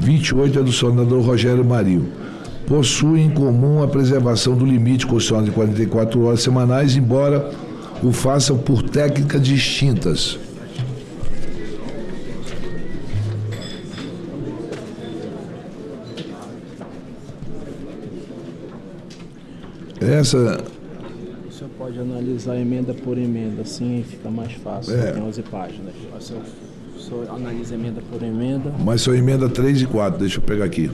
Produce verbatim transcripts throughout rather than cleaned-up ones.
vinte e oito é do senador Rogério Marinho. Possui em comum a preservação do limite constitucional de quarenta e quatro horas semanais, embora o façam por técnicas distintas. Essa... O senhor pode analisar emenda por emenda, assim fica mais fácil, é. Tem onze páginas. O senhor, o senhor analisa emenda por emenda. Mas são emenda três e quatro, deixa eu pegar aqui.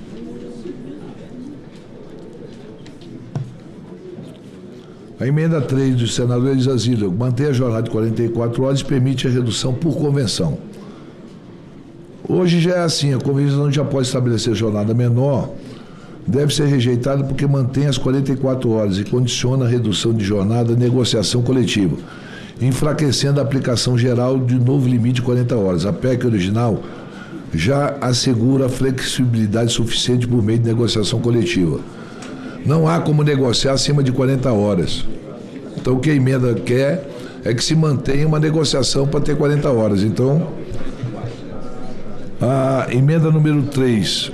A emenda três do senador Elis Asílio mantém a jornada de quarenta e quatro horas e permite a redução por convenção. Hoje já é assim, a convenção já pode estabelecer jornada menor, deve ser rejeitada porque mantém as quarenta e quatro horas e condiciona a redução de jornada à negociação coletiva, enfraquecendo a aplicação geral de novo limite de quarenta horas. A P E C original já assegura flexibilidade suficiente por meio de negociação coletiva. Não há como negociar acima de quarenta horas. Então, o que a emenda quer é que se mantenha uma negociação para ter quarenta horas. Então, a emenda número três,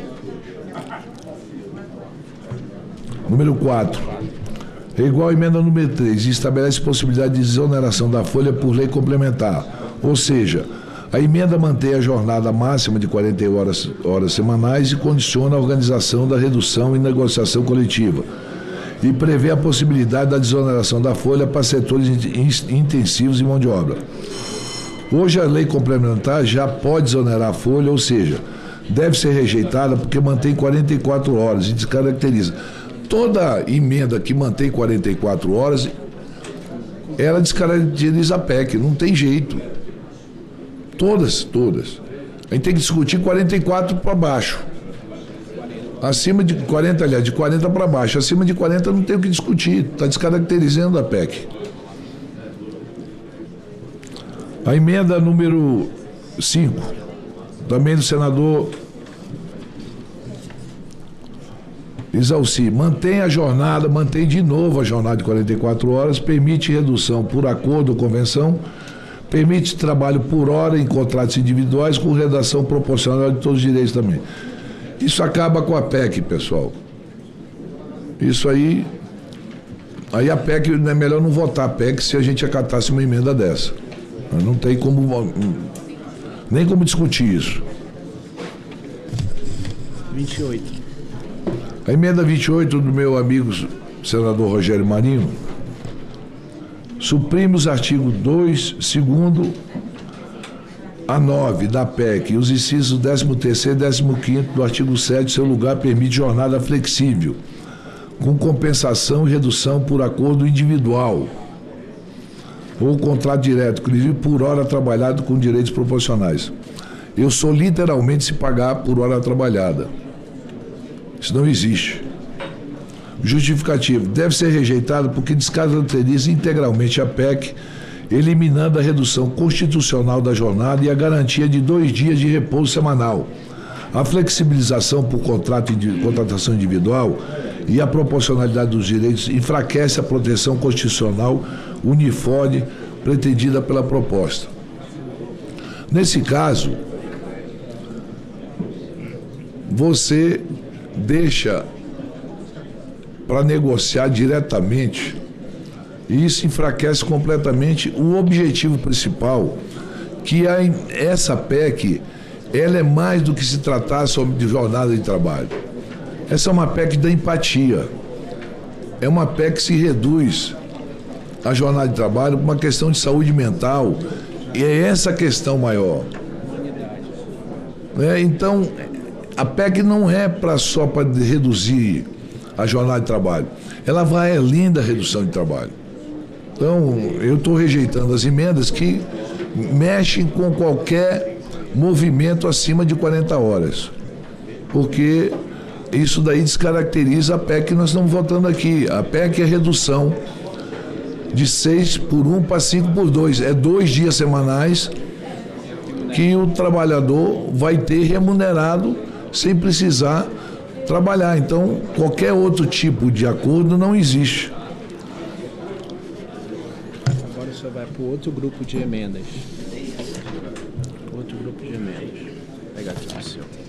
número quatro, é igual à emenda número três e estabelece possibilidade de exoneração da folha por lei complementar. Ou seja, a emenda mantém a jornada máxima de quarenta horas, horas semanais e condiciona a organização da redução e negociação coletiva. E prevê a possibilidade da desoneração da folha para setores intensivos e mão de obra. Hoje a lei complementar já pode desonerar a folha, ou seja, deve ser rejeitada porque mantém quarenta e quatro horas e descaracteriza. Toda emenda que mantém quarenta e quatro horas, ela descaracteriza a P E C, não tem jeito. Todas, todas. A gente tem que discutir quarenta e quatro para baixo. Acima de quarenta, aliás, de quarenta para baixo. Acima de quarenta não tem o que discutir, está descaracterizando a P E C. A emenda número cinco, também do senador Exalci, mantém a jornada, mantém de novo a jornada de quarenta e quatro horas, permite redução por acordo ou convenção, permite trabalho por hora em contratos individuais com redação proporcional de todos os direitos também. Isso acaba com a P E C, pessoal. Isso aí, aí a P E C, é melhor não votar a P E C se a gente acatasse uma emenda dessa. Não tem como, nem como discutir isso. vinte e oito. A emenda vinte e oito do meu amigo senador Rogério Marinho suprime os artigos dois, segundo a nove da P E C e os incisos décimo terceiro e décimo quinto do artigo sete, seu lugar permite jornada flexível, com compensação e redução por acordo individual ou contrato direto, inclusive por hora trabalhada com direitos proporcionais. Eu sou literalmente se pagar por hora trabalhada. Isso não existe. Justificativo. Deve ser rejeitado porque descaracteriza integralmente a P E C, eliminando a redução constitucional da jornada e a garantia de dois dias de repouso semanal. A flexibilização por contrato, contratação individual e a proporcionalidade dos direitos enfraquece a proteção constitucional uniforme pretendida pela proposta. Nesse caso, você deixa para negociar diretamente e isso enfraquece completamente o objetivo principal, que a, essa P E C, ela é mais do que se tratar sobre de jornada de trabalho. Essa é uma P E C da empatia. É uma P E C que se reduz a jornada de trabalho por uma questão de saúde mental, e é essa a questão maior. É, então, a P E C não é pra, só para reduzir a jornada de trabalho, ela vai além da redução de trabalho. Então, eu estou rejeitando as emendas que mexem com qualquer movimento acima de quarenta horas, porque isso daí descaracteriza a P E C que nós estamos votando aqui. A P E C é redução de seis por um para cinco por dois. É dois dias semanais que o trabalhador vai ter remunerado sem precisar trabalhar. Então, qualquer outro tipo de acordo não existe. Agora o senhor vai para o outro grupo de emendas.